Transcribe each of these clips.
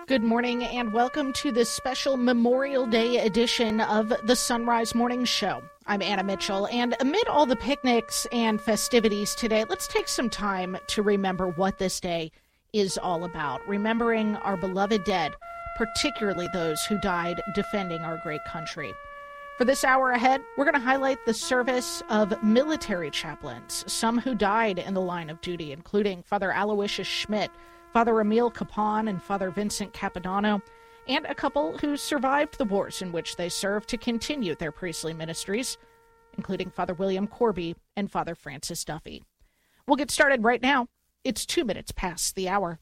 Good morning and welcome to this special Memorial Day edition of the Sunrise Morning Show. I'm Anna Mitchell, and amid all the picnics and festivities today, let's take some time to remember what this day is all about, remembering our beloved dead, particularly those who died defending our great country. For this hour ahead, we're going to highlight the service of military chaplains, some who died in the line of duty, including Father Aloysius Schmidt, Father Emil Capon, and Father Vincent Capodanno, and a couple who survived the wars in which they served to continue their priestly ministries, including Father William Corby and Father Francis Duffy. We'll get started right now. It's 2 minutes past the hour.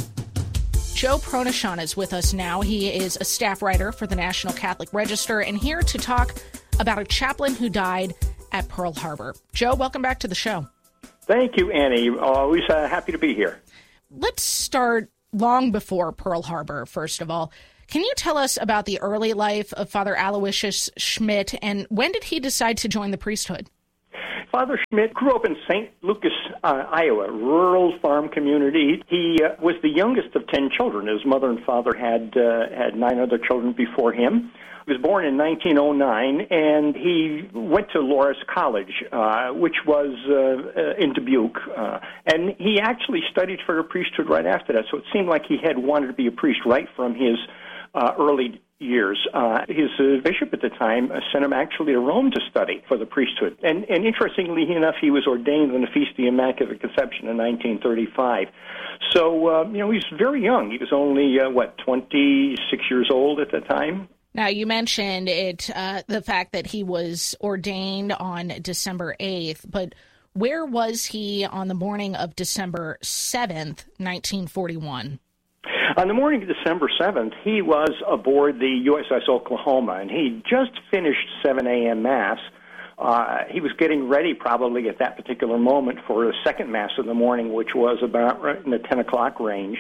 Joe Pronachon is with us now. He is a staff writer for the National Catholic Register and here to talk about a chaplain who died at Pearl Harbor. Joe, welcome back to the show. Thank you, Annie. Always happy to be here. Let's start long before Pearl Harbor, first of all. Can you tell us about the early life of Father Aloysius Schmidt, and when did he decide to join the priesthood? Father Schmidt grew up in St. Lucas, Iowa, rural farm community. He was the youngest of 10 children. His mother and father had 9 other children before him. He was born in 1909, and he went to Loras College, which was in Dubuque. And he actually studied for the priesthood right after that, so it seemed like he had wanted to be a priest right from his early years. His bishop at the time sent him actually to Rome to study for the priesthood. And interestingly enough, he was ordained on the Feast of the Immaculate Conception in 1935. So, he was very young. He was only, 26 years old at the time. Now, you mentioned the fact that he was ordained on December 8th, but where was he on the morning of December 7th, 1941? On the morning of December 7th, he was aboard the USS Oklahoma, and he just finished 7 a.m. Mass. He was getting ready probably at that particular moment for the second Mass of the morning, which was about right in the 10 o'clock range.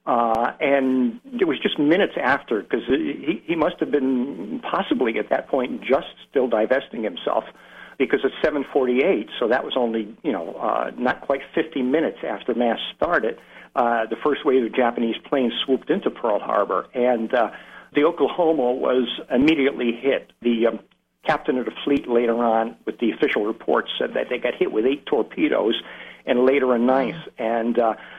And it was just minutes after, because he must have been possibly at that point just still divesting himself, because it's 7:48, so that was only, not quite 50 minutes after Mass started. The first wave of Japanese planes swooped into Pearl Harbor, and the Oklahoma was immediately hit. The captain of the fleet later on, with the official reports, said that they got hit with 8 torpedoes and later a 9th. And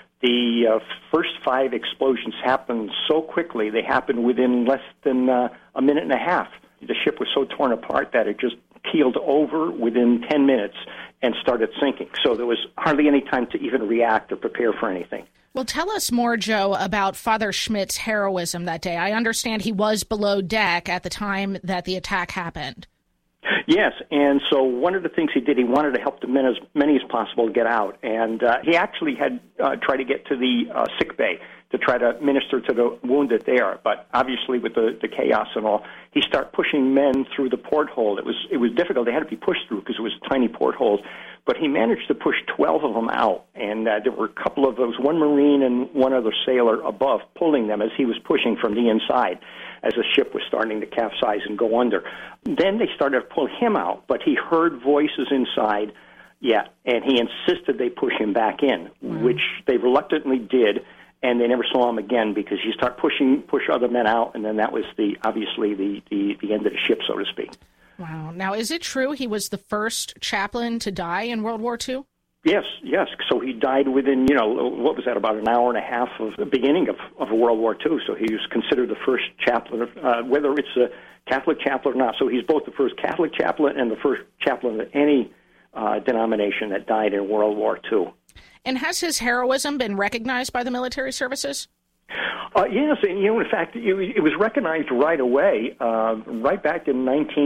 the first 5 explosions happened so quickly, they happened within less than a minute and a half. The ship was so torn apart that it just keeled over within 10 minutes and started sinking. So there was hardly any time to even react or prepare for anything. Well, tell us more, Joe, about Father Schmidt's heroism that day. I understand he was below deck at the time that the attack happened. Yes, and so one of the things he did, he wanted to help as many as possible get out, and he actually had tried to get to the sick bay to try to minister to the wounded there, but obviously with the chaos and all, he started pushing men through the porthole. It was difficult. They had to be pushed through because it was tiny portholes, but he managed to push 12 of them out, and there were a couple of those, one Marine and one other sailor above, pulling them as he was pushing from the inside as the ship was starting to capsize and go under. Then they started to pull him out, but he heard voices inside, and he insisted they push him back in, which they reluctantly did, and they never saw him again because he started push other men out, and then that was obviously the end of the ship, so to speak. Wow. Now, is it true he was the first chaplain to die in World War II? Yes. So he died within, what was that, about an hour and a half of the beginning of World War II. So he was considered the first chaplain, whether it's a Catholic chaplain or not. So he's both the first Catholic chaplain and the first chaplain of any denomination that died in World War II. And has his heroism been recognized by the military services? Yes, and in fact, it was recognized right away. Right back in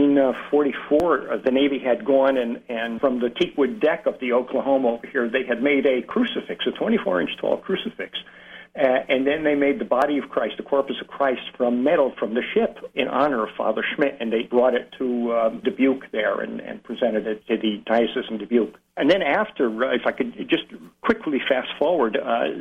1944, the Navy had gone and from the teakwood deck of the Oklahoma over here, they had made a crucifix, a 24-inch tall crucifix. And then they made the body of Christ, the corpus of Christ, from metal from the ship in honor of Father Schmidt, and they brought it to Dubuque there and presented it to the diocese in Dubuque. And then after, if I could just quickly fast forward,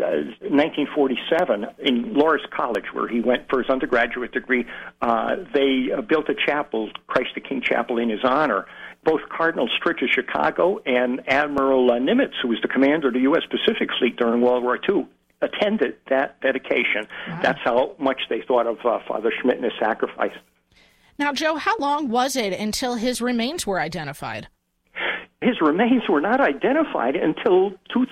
1947, in Loras College, where he went for his undergraduate degree, they built a chapel, Christ the King Chapel, in his honor. Both Cardinal Stritch of Chicago and Admiral Nimitz, who was the commander of the U.S. Pacific Fleet during World War II, attended that dedication. Wow. That's how much they thought of Father Schmidt and his sacrifice. Now, Joe, how long was it until his remains were identified? His remains were not identified until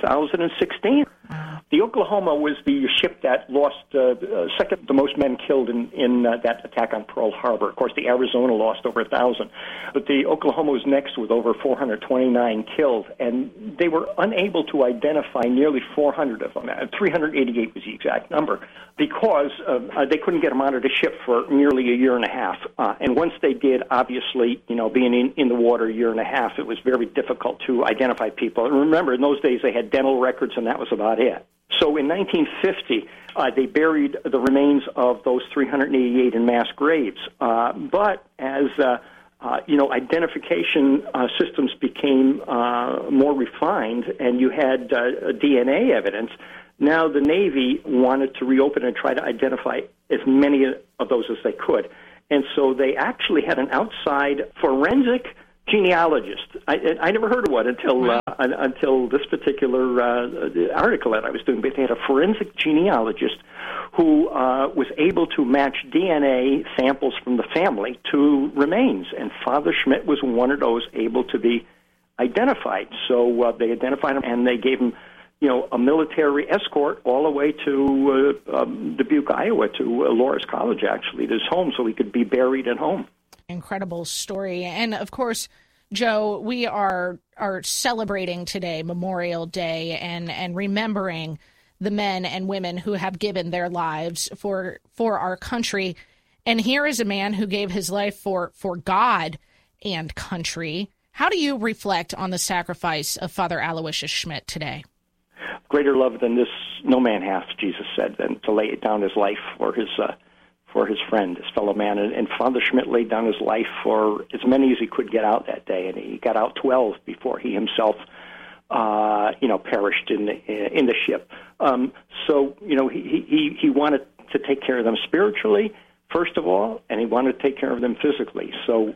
2016. Wow. The Oklahoma was the ship that lost second the most men killed in that attack on Pearl Harbor. Of course, the Arizona lost over 1,000. But the Oklahoma was next with over 429 killed, and they were unable to identify nearly 400 of them. 388 was the exact number, because they couldn't get them onto the ship for nearly a year and a half. And once they did, obviously, being in the water a year and a half, it was very difficult to identify people. And remember, in those days, they had dental records, and that was about it. So in 1950, they buried the remains of those 388 in mass graves. But as identification systems became more refined, and you had DNA evidence, now the Navy wanted to reopen and try to identify as many of those as they could. And so they actually had an outside forensic genealogist. I never heard of one until this particular article that I was doing. But they had a forensic genealogist who was able to match DNA samples from the family to remains, and Father Schmidt was one of those able to be identified. So they identified him, and they gave him, a military escort all the way to Dubuque, Iowa, to Loras College, actually, to his home, so he could be buried at home. Incredible story. And of course, Joe, we are celebrating today, Memorial Day, and remembering the men and women who have given their lives for our country. And here is a man who gave his life for God and country. How do you reflect on the sacrifice of Father Aloysius Schmidt today? Greater love than this no man hath, Jesus said, than to lay down his life for his friend, his fellow man. And Father Schmidt laid down his life for as many as he could get out that day, and he got out 12 before he himself, perished in the ship. So he wanted to take care of them spiritually, first of all, and he wanted to take care of them physically. So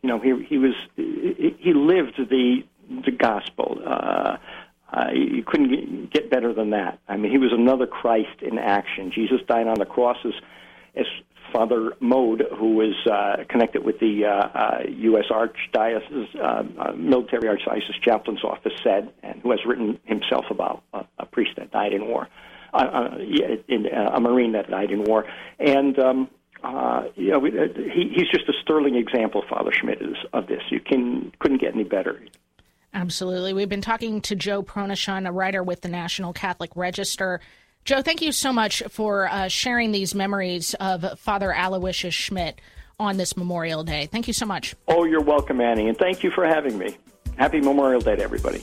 he lived the gospel. You couldn't get better than that. I mean, he was another Christ in action. Jesus died on the cross as Father Mode, who was connected with the U.S. Archdiocese, Military Archdiocese Chaplain's Office, said, and who has written himself about a priest that died in war, a Marine that died in war. And, he's just a sterling example, Father Schmidt is, of this. You couldn't get any better. Absolutely. We've been talking to Joe Pronashon, a writer with the National Catholic Register. Joe, thank you so much for sharing these memories of Father Aloysius Schmidt on this Memorial Day. Thank you so much. Oh, you're welcome, Annie, and thank you for having me. Happy Memorial Day to everybody.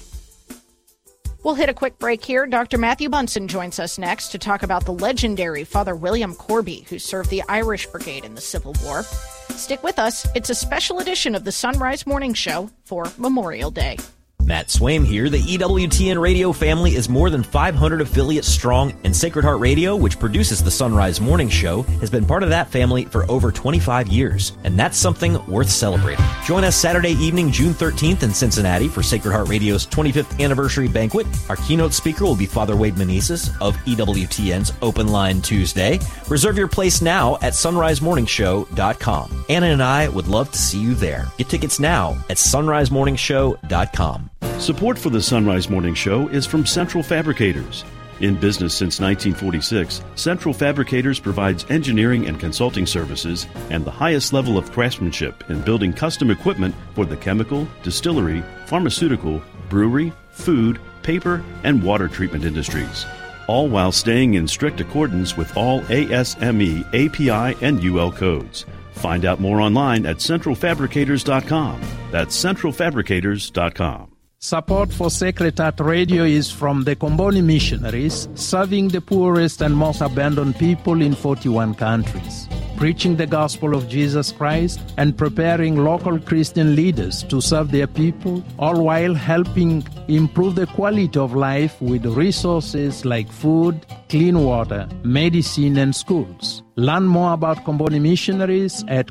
We'll hit a quick break here. Dr. Matthew Bunson joins us next to talk about the legendary Father William Corby, who served the Irish Brigade in the Civil War. Stick with us. It's a special edition of the Sunrise Morning Show for Memorial Day. Matt Swaim here. The EWTN radio family is more than 500 affiliates strong, and Sacred Heart Radio, which produces the Sunrise Morning Show, has been part of that family for over 25 years, and that's something worth celebrating. Join us Saturday evening, June 13th in Cincinnati for Sacred Heart Radio's 25th anniversary banquet. Our keynote speaker will be Father Wade Meneses of EWTN's Open Line Tuesday. Reserve your place now at sunrisemorningshow.com. Anna and I would love to see you there. Get tickets now at sunrisemorningshow.com. Support for the Sunrise Morning Show is from Central Fabricators. In business since 1946, Central Fabricators provides engineering and consulting services and the highest level of craftsmanship in building custom equipment for the chemical, distillery, pharmaceutical, brewery, food, paper, and water treatment industries, all while staying in strict accordance with all ASME, API, and UL codes. Find out more online at centralfabricators.com. That's centralfabricators.com. Support for Sacred Heart Radio is from the Comboni Missionaries, serving the poorest and most abandoned people in 41 countries, preaching the gospel of Jesus Christ and preparing local Christian leaders to serve their people, all while helping improve the quality of life with resources like food, clean water, medicine, and schools. Learn more about Comboni Missionaries at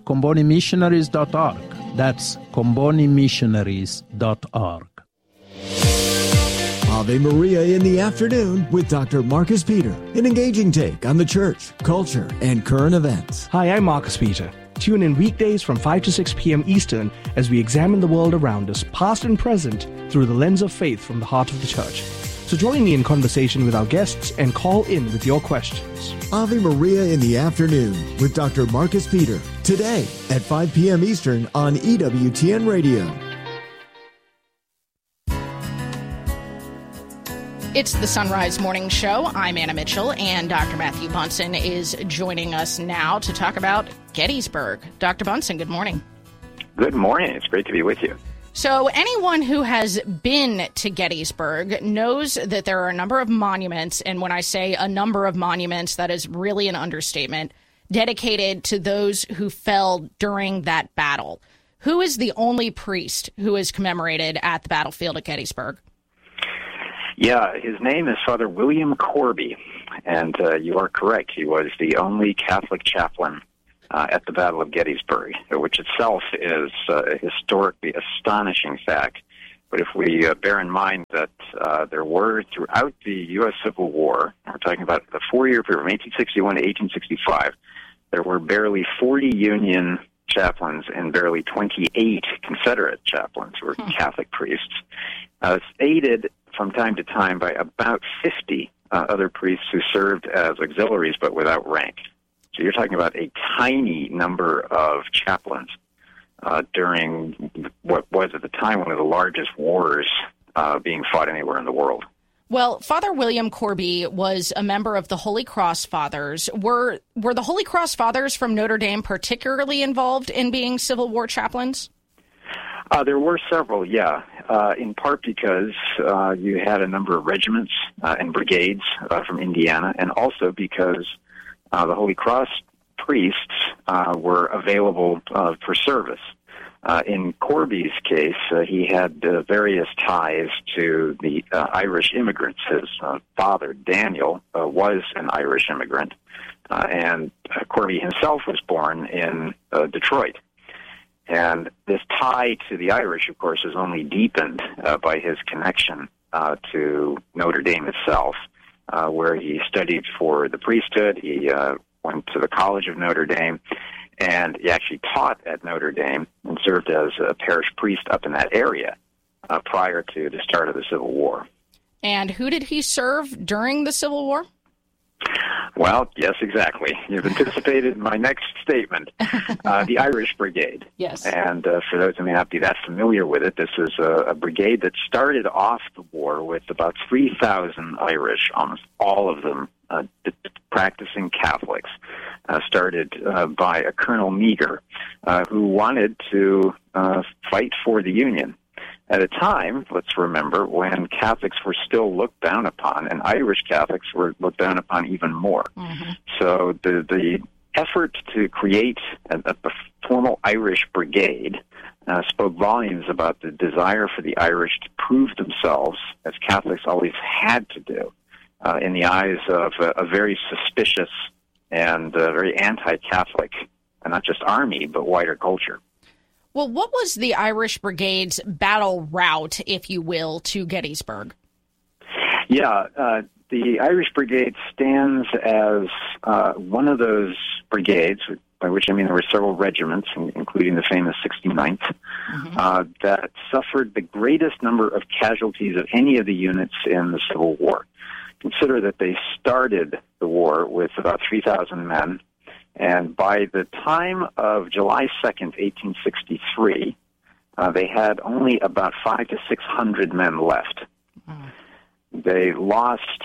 combonimissionaries.org. That's combonimissionaries.org. Ave Maria in the Afternoon with Dr. Marcus Peter, an engaging take on the church, culture, and current events. Hi, I'm Marcus Peter. Tune in weekdays from 5 to 6 p.m. Eastern as we examine the world around us, past and present, through the lens of faith from the heart of the church. So join me in conversation with our guests and call in with your questions. Ave Maria in the Afternoon with Dr. Marcus Peter, today at 5 p.m. Eastern on EWTN Radio. It's the Sunrise Morning Show. I'm Anna Mitchell, and Dr. Matthew Bunson is joining us now to talk about Gettysburg. Dr. Bunson, good morning. Good morning. It's great to be with you. So anyone who has been to Gettysburg knows that there are a number of monuments, and when I say a number of monuments, that is really an understatement, dedicated to those who fell during that battle. Who is the only priest who is commemorated at the battlefield at Gettysburg? Yeah, his name is Father William Corby, and you are correct. He was the only Catholic chaplain at the Battle of Gettysburg, which itself is a historically astonishing fact. But if we bear in mind that there were, throughout the U.S. Civil War, we're talking about the 4-year period from 1861 to 1865, there were barely 40 Union chaplains and barely 28 Confederate chaplains who were Catholic priests. It's aided from time to time by about 50 other priests who served as auxiliaries but without rank. So you're talking about a tiny number of chaplains during what was at the time one of the largest wars being fought anywhere in the world. Well, Father William Corby was a member of the Holy Cross Fathers. Were the Holy Cross Fathers from Notre Dame particularly involved in being Civil War chaplains? There were several, yeah, in part because you had a number of regiments and brigades from Indiana, and also because the Holy Cross priests were available for service. In Corby's case, he had various ties to the Irish immigrants. His father, Daniel, was an Irish immigrant, and Corby himself was born in Detroit. And this tie to the Irish, of course, is only deepened by his connection to Notre Dame itself, where he studied for the priesthood. He went to the College of Notre Dame, and he actually taught at Notre Dame and served as a parish priest up in that area prior to the start of the Civil War. And who did he serve during the Civil War? Well, yes, exactly. You've anticipated my next statement. The Irish Brigade. Yes. And for those who may not be that familiar with it, this is a brigade that started off the war with about 3,000 Irish, almost all of them practicing Catholics, started by a Colonel Meagher, who wanted to fight for the Union. At a time, let's remember, when Catholics were still looked down upon, and Irish Catholics were looked down upon even more. Mm-hmm. So the effort to create a formal Irish brigade spoke volumes about the desire for the Irish to prove themselves, as Catholics always had to do, in the eyes of a very suspicious and very anti-Catholic, not just army, but wider culture. Well, what was the Irish Brigade's battle route, if you will, to Gettysburg? Yeah, the Irish Brigade stands as one of those brigades, by which I mean there were several regiments, including the famous 69th, mm-hmm. That suffered the greatest number of casualties of any of the units in the Civil War. Consider that they started the war with about 3,000 men. And by the time of July 2nd, 1863, they had only about 500 to 600 men left. Mm. They lost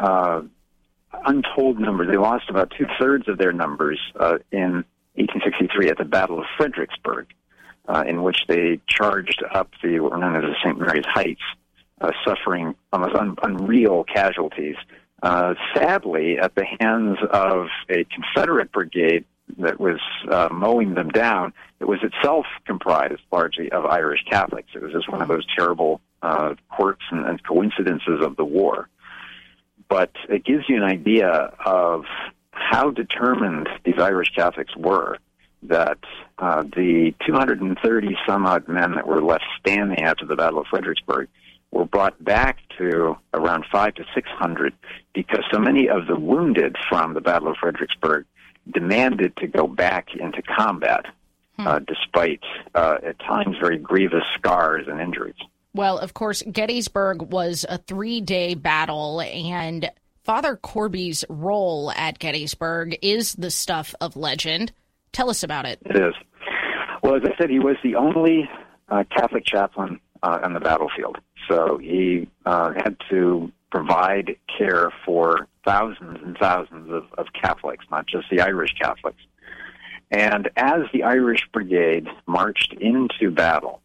untold numbers. They lost about two-thirds of their numbers in 1863 at the Battle of Fredericksburg, in which they charged up what were known as the St. Mary's Heights, suffering almost unreal casualties. Sadly, at the hands of a Confederate brigade that was mowing them down, it was itself comprised largely of Irish Catholics. It was just one of those terrible quirks and coincidences of the war. But it gives you an idea of how determined these Irish Catholics were, that the 230-some-odd men that were left standing after the Battle of Fredericksburg were brought back to around 500 to 600 because so many of the wounded from the Battle of Fredericksburg demanded to go back into combat, despite at times very grievous scars and injuries. Well, of course, Gettysburg was a 3-day battle, and Father Corby's role at Gettysburg is the stuff of legend. Tell us about it. It is. Well, as I said, he was the only Catholic chaplain on the battlefield. So he had to provide care for thousands and thousands of Catholics, not just the Irish Catholics. And as the Irish Brigade marched into battle,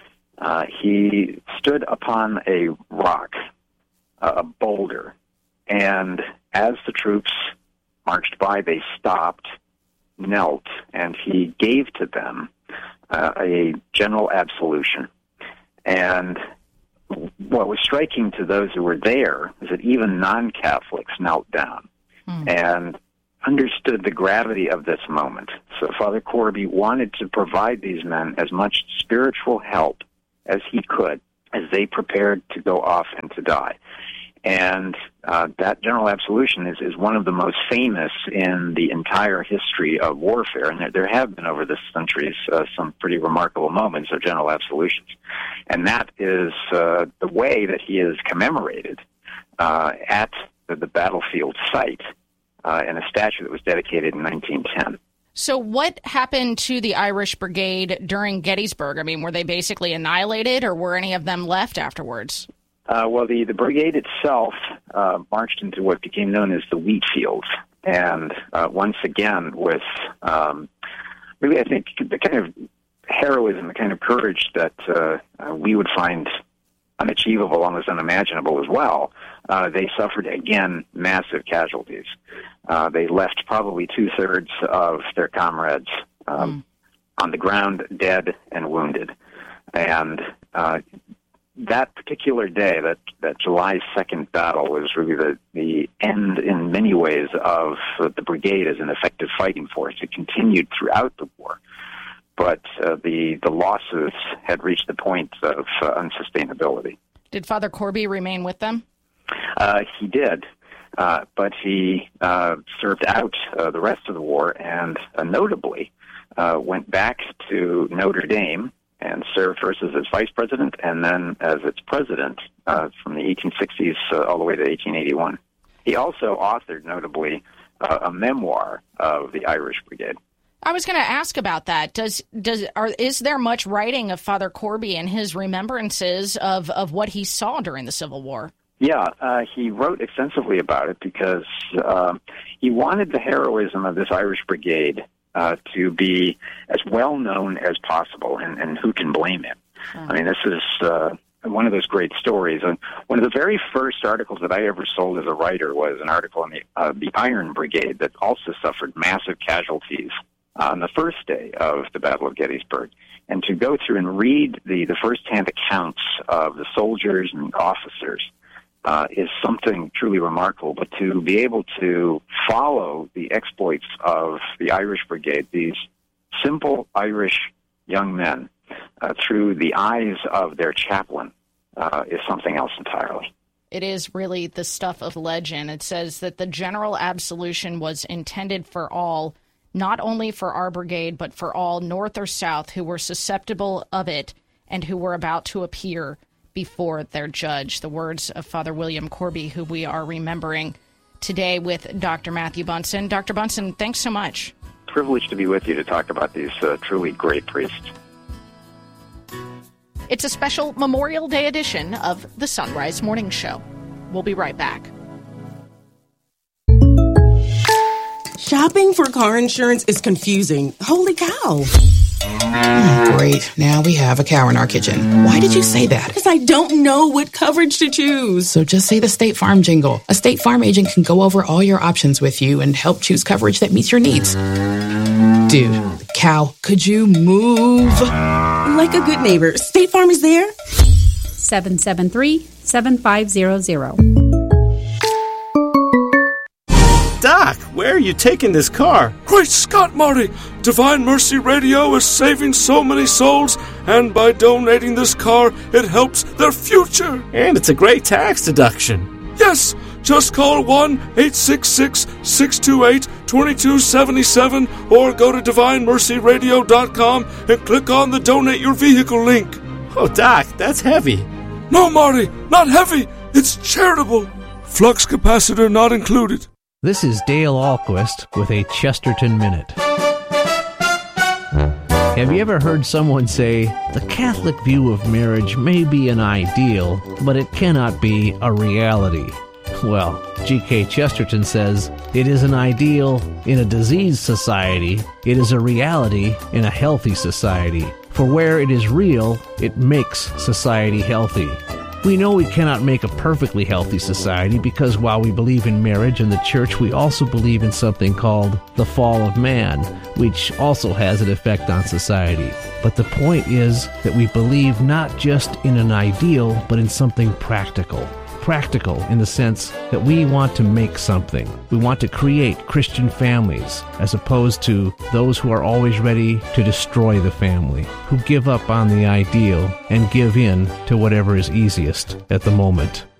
he stood upon a rock, a boulder, and as the troops marched by, they stopped, knelt, and he gave to them a general absolution. And what was striking to those who were there is that even non-Catholics knelt down and understood the gravity of this moment. So Father Corby wanted to provide these men as much spiritual help as he could as they prepared to go off and to die. And that general absolution is one of the most famous in the entire history of warfare. And there have been over the centuries some pretty remarkable moments of general absolutions. And that is the way that he is commemorated at the battlefield site in a statue that was dedicated in 1910. So what happened to the Irish Brigade during Gettysburg? I mean, were they basically annihilated, or were any of them left afterwards? Well, the brigade itself marched into what became known as the wheat fields. And once again, with really, I think, the kind of heroism, the kind of courage that we would find unachievable, almost unimaginable as well, they suffered, again, massive casualties. They left probably 2/3 of their comrades on the ground, dead and wounded. And that particular day, that July 2nd battle, was really the end, in many ways, of the brigade as an effective fighting force. It continued throughout the war, but the losses had reached the point of unsustainability. Did Father Corby remain with them? He did, but he served out the rest of the war, and notably went back to Notre Dame and served first as its vice president and then as its president from the 1860s all the way to 1881. He also authored, notably, a memoir of the Irish Brigade. I was going to ask about that. Is there much writing of Father Corby and his remembrances of what he saw during the Civil War? Yeah, he wrote extensively about it because he wanted the heroism of this Irish Brigade to be as well known as possible, and who can blame him? I mean, this is one of those great stories. And one of the very first articles that I ever sold as a writer was an article on the Iron Brigade that also suffered massive casualties on the first day of the Battle of Gettysburg. And to go through and read the first-hand accounts of the soldiers and officers is something truly remarkable. But to be able to follow the exploits of the Irish Brigade, these simple Irish young men, through the eyes of their chaplain, is something else entirely. It is really the stuff of legend. It says that the general absolution was intended for all, not only for our brigade, but for all, North or South, who were susceptible of it and who were about to appear before their judge. The words of Father William Corby, who we are remembering today with Dr. Matthew Bunson. Dr. Bunson, thanks so much. Privileged to be with you to talk about these truly great priests. It's a special Memorial Day edition of the Sunrise Morning Show. We'll be right back. Shopping for car insurance is confusing. Holy cow. Great. Now we have a cow in our kitchen. Why did you say that? Because I don't know what coverage to choose. So just say the State Farm jingle. A State Farm agent can go over all your options with you and help choose coverage that meets your needs. Dude, cow, could you move? Like a good neighbor, State Farm is there. 773-7500. Doc, where are you taking this car? Great Scott, Marty! Divine Mercy Radio is saving so many souls, and by donating this car, it helps their future. And it's a great tax deduction. Yes, just call 1-866-628-2277 or go to DivineMercyRadio.com and click on the Donate Your Vehicle link. Oh, Doc, that's heavy. No, Marty, not heavy. It's charitable. Flux capacitor not included. This is Dale Ahlquist with a Chesterton Minute. Have you ever heard someone say, the Catholic view of marriage may be an ideal, but it cannot be a reality? Well, G.K. Chesterton says, it is an ideal in a diseased society, it is a reality in a healthy society. For where it is real, it makes society healthy. We know we cannot make a perfectly healthy society because while we believe in marriage and the church, we also believe in something called the fall of man, which also has an effect on society. But the point is that we believe not just in an ideal, but in something practical. Practical in the sense that we want to make something. We want to create Christian families as opposed to those who are always ready to destroy the family, who give up on the ideal and give in to whatever is easiest at the moment.